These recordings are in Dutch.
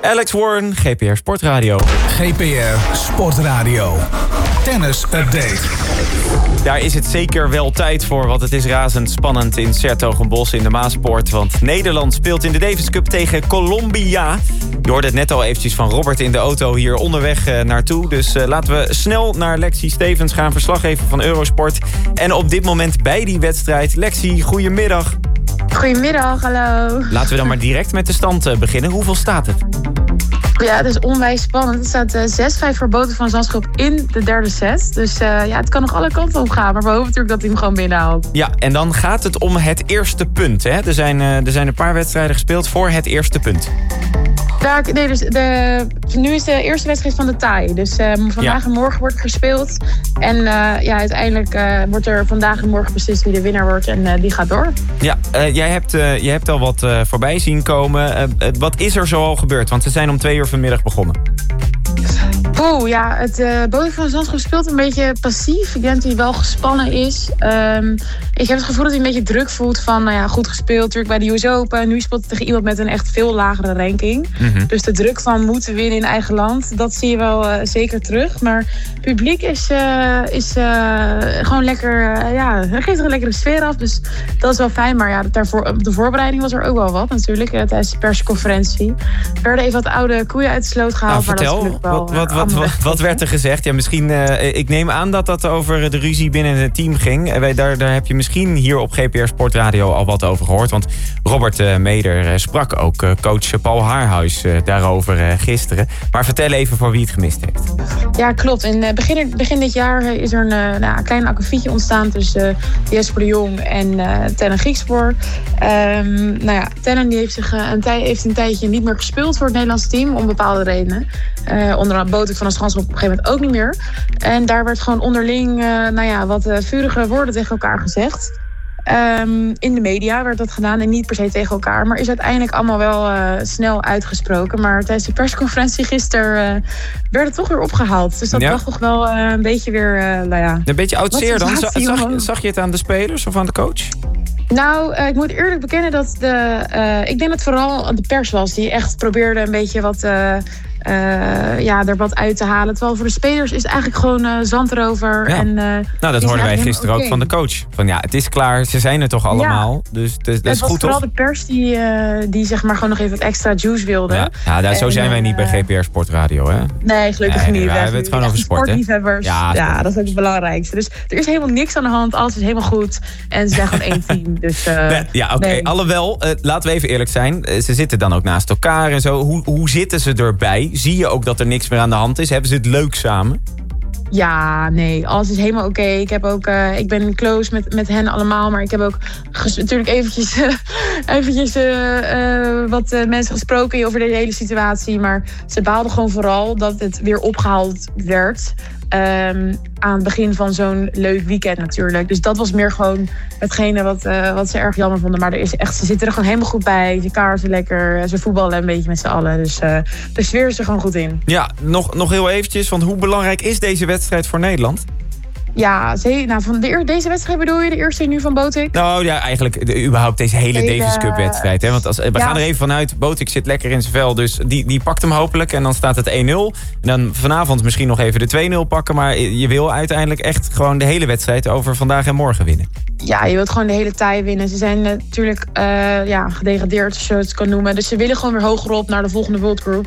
Alex Warren, GPR Sportradio. GPR Sportradio. Tennis Update. Daar is het zeker wel tijd voor, want het is razend spannend in 's-Hertogenbosch in de Maaspoort. Want Nederland speelt in de Davis Cup tegen Colombia. Je hoorde het net al eventjes van Robert in de auto hier onderweg naartoe. Dus laten we snel naar Lexi Stevens gaan, verslaggever van Eurosport. En op dit moment bij die wedstrijd. Lexi, goedemiddag. Goedemiddag, hallo. Laten we dan maar direct met de stand beginnen. Hoeveel staat het? Ja, het is onwijs spannend. Het staat 6-5 voor Botik van Zandschulp in de derde set. Dus het kan nog alle kanten op gaan. Maar we hopen natuurlijk dat hij hem gewoon binnenhaalt. Ja, en dan gaat het om het eerste punt. Hè? Er zijn een paar wedstrijden gespeeld voor het eerste punt. Nu is de eerste wedstrijd van de taai. Dus vandaag en morgen wordt gespeeld. En uiteindelijk wordt er vandaag en morgen beslist wie de winnaar wordt. En die gaat door. Ja, jij hebt al wat voorbij zien komen. Wat is er zoal gebeurd? Want ze zijn om 2 uur vanmiddag begonnen. Het Botik van Zandschulp speelt een beetje passief. Ik denk dat hij wel gespannen is. Ik heb het gevoel dat hij een beetje druk voelt van, goed gespeeld natuurlijk bij de US Open. Nu speelt hij tegen iemand met een echt veel lagere ranking. Mm-hmm. Dus de druk van moeten winnen in eigen land, dat zie je wel zeker terug. Maar het publiek is gewoon lekker, er geeft er een lekkere sfeer af. Dus dat is wel fijn. Maar de voorbereiding was er ook wel wat natuurlijk, tijdens de persconferentie. Er werden even wat oude koeien uit de sloot gehaald. Nou, vertel, wat werd er gezegd? Ja, misschien, ik neem aan dat over de ruzie binnen het team ging. Daar heb je misschien hier op GPR Sportradio al wat over gehoord. Want Robert Meder sprak ook coach Paul Haarhuis daarover gisteren. Maar vertel even voor wie het gemist heeft. Ja, klopt. In begin dit jaar is er een klein akkefietje ontstaan tussen Jesper de Jong en Tellen Griekspoor. Tellen die heeft een tijdje niet meer gespeeld voor het Nederlandse team om bepaalde redenen. Onder andere Botik van Zandschulp op een gegeven moment ook niet meer. En daar werd gewoon onderling wat vurige woorden tegen elkaar gezegd. In de media werd dat gedaan en niet per se tegen elkaar. Maar is uiteindelijk allemaal wel snel uitgesproken. Maar tijdens de persconferentie gisteren werd het toch weer opgehaald. Dus dat was toch wel een beetje weer, Een beetje oud zeer dan? Zag je het aan de spelers of aan de coach? Nou, ik moet eerlijk bekennen dat ik denk dat het vooral de pers was die echt probeerde een beetje wat er wat uit te halen. Terwijl voor de spelers is het eigenlijk gewoon zand erover. Ja. En, dat hoorden wij gisteren ook van de coach. Van het is klaar, ze zijn er toch allemaal. Ja. Dus dat is goed, toch? Het was vooral de pers die zeg maar gewoon nog even wat extra juice wilde. Zo zijn wij niet bij GPR Sportradio, hè? Nee, gelukkig niet. We hebben het gewoon over sport, hè? Sportliefhebbers. Ja, dat is ook het belangrijkste. Dus er is helemaal niks aan de hand. Alles is helemaal goed. En ze zijn gewoon één team. Dus, Alhoewel, laten we even eerlijk zijn. Ze zitten dan ook naast elkaar en zo. Hoe zitten ze erbij? Zie je ook dat er niks meer aan de hand is? Hebben ze het leuk samen? Ja, nee, alles is helemaal oké. Ik ben close met hen allemaal, maar ik heb ook natuurlijk eventjes wat mensen gesproken over deze hele situatie. Maar ze baalden gewoon vooral dat het weer opgehaald werd. Aan het begin van zo'n leuk weekend natuurlijk. Dus dat was meer gewoon hetgene wat ze erg jammer vonden. Maar ze zitten er gewoon helemaal goed bij. Ze kaarten lekker, ze voetballen een beetje met z'n allen. Dus de sfeer is er gewoon goed in. Ja, nog heel eventjes. Want hoe belangrijk is deze wedstrijd voor Nederland? Ja, van deze wedstrijd bedoel je? De eerste nu van Botik? Nou ja, eigenlijk überhaupt deze hele Davis Cup wedstrijd. Hè? Want we gaan er even vanuit, Botik zit lekker in zijn vel. Dus die pakt hem hopelijk en dan staat het 1-0. En dan vanavond misschien nog even de 2-0 pakken. Maar je wil uiteindelijk echt gewoon de hele wedstrijd over vandaag en morgen winnen. Ja, je wilt gewoon de hele taai winnen. Ze zijn natuurlijk gedegradeerd, als je het kan noemen. Dus ze willen gewoon weer hoger op naar de volgende World Group.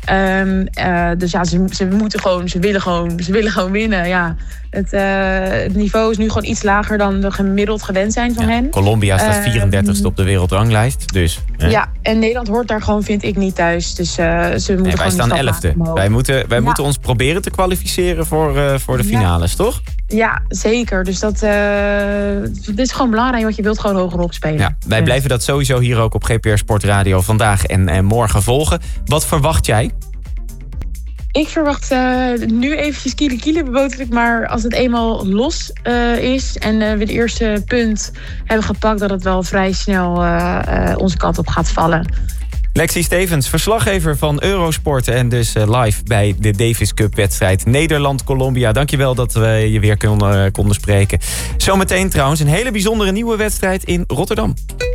Ze willen gewoon winnen. Ja. Het niveau is nu gewoon iets lager dan we gemiddeld gewend zijn van hen. Colombia staat 34ste op de wereldranglijst. Dus, ja, en Nederland hoort daar gewoon, vind ik, niet thuis. Dus ze moeten wij staan 11e. Wij moeten ons proberen te kwalificeren voor de finales, toch? Ja, zeker. Dus dat is gewoon belangrijk, want je wilt gewoon hoger opspelen. Ja, wij blijven dat sowieso hier ook op GPR Sportradio vandaag en morgen volgen. Wat verwacht jij? Ik verwacht nu eventjes kiele beboten. Maar als het eenmaal los is en we het eerste punt hebben gepakt, dat het wel vrij snel onze kant op gaat vallen. Lexi Stevens, verslaggever van Eurosport en dus live bij de Davis Cup wedstrijd Nederland-Colombia. Dankjewel dat we je weer konden spreken. Zometeen trouwens een hele bijzondere nieuwe wedstrijd in Rotterdam.